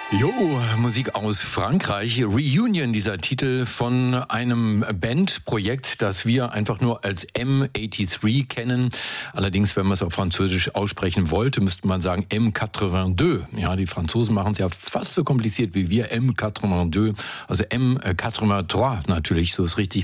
Jo, Musik aus Frankreich. Reunion, dieser Titel von einem Bandprojekt, das wir einfach nur als M83 kennen. Allerdings, wenn man es auf Französisch aussprechen wollte, müsste man sagen M82. Ja, die Franzosen machen es ja fast so kompliziert wie wir. M82, also M83 natürlich, so ist richtig.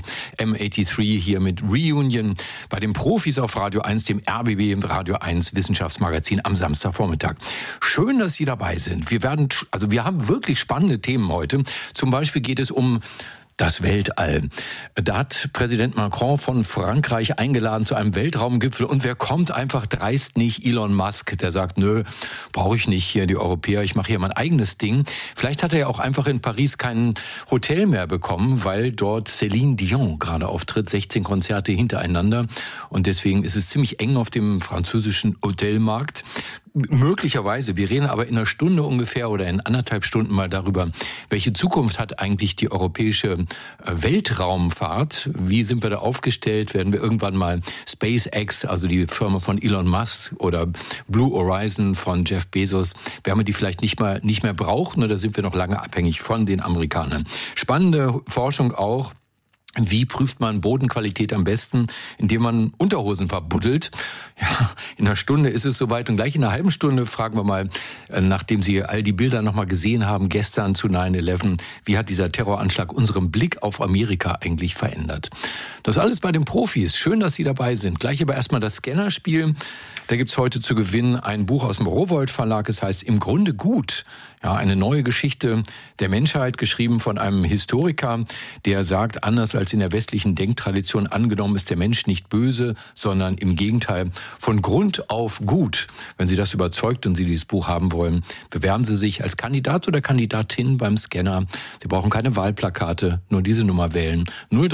M83 hier mit Reunion bei den Profis auf Radio 1, dem RBB Radio 1 Wissenschaftsmagazin am Samstagvormittag. Schön, dass Sie dabei sind. Wir haben wirklich spannende Themen heute. Zum Beispiel geht es um das Weltall. Da hat Präsident Macron von Frankreich eingeladen zu einem Weltraumgipfel. Und wer kommt einfach dreist nicht? Elon Musk, der sagt, nö, brauche ich nicht hier, die Europäer, ich mache hier mein eigenes Ding. Vielleicht hat er ja auch einfach in Paris kein Hotel mehr bekommen, weil dort Céline Dion gerade auftritt, 16 Konzerte hintereinander. Und deswegen ist es ziemlich eng auf dem französischen Hotelmarkt. Möglicherweise, wir reden aber in einer Stunde ungefähr oder in 1,5 Stunden mal darüber, welche Zukunft hat eigentlich die europäische Weltraumfahrt? Wie sind wir da aufgestellt? Werden wir irgendwann mal SpaceX, also die Firma von Elon Musk oder Blue Horizon von Jeff Bezos, werden wir die vielleicht nicht mehr brauchen oder sind wir noch lange abhängig von den Amerikanern? Spannende Forschung auch. Wie prüft man Bodenqualität am besten? Indem man Unterhosen verbuddelt. Ja, in einer Stunde ist es soweit und gleich in einer halben Stunde fragen wir mal, nachdem Sie all die Bilder nochmal gesehen haben, gestern zu 9/11, wie hat dieser Terroranschlag unseren Blick auf Amerika eigentlich verändert? Das alles bei den Profis. Schön, dass Sie dabei sind. Gleich aber erstmal das Scannerspiel. Da gibt's heute zu gewinnen ein Buch aus dem Rowohlt Verlag. Es heißt Im Grunde gut. Ja, eine neue Geschichte der Menschheit, geschrieben von einem Historiker, der sagt, anders als in der westlichen Denktradition angenommen, ist der Mensch nicht böse, sondern im Gegenteil von Grund auf gut. Wenn Sie das überzeugt und Sie dieses Buch haben wollen, bewerben Sie sich als Kandidat oder Kandidatin beim Scanner. Sie brauchen keine Wahlplakate, nur diese Nummer wählen.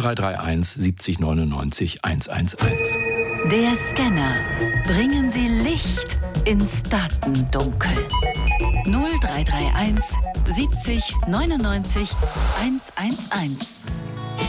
0331 70 99 111. Der Scanner. Bringen Sie Licht ins Datendunkel. 0331 70 99 111.